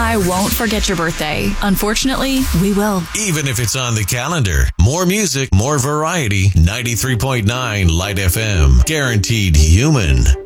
I won't forget your birthday. Unfortunately, we will. Even if it's on the calendar. More music, more variety. 93.9 Light FM. Guaranteed human.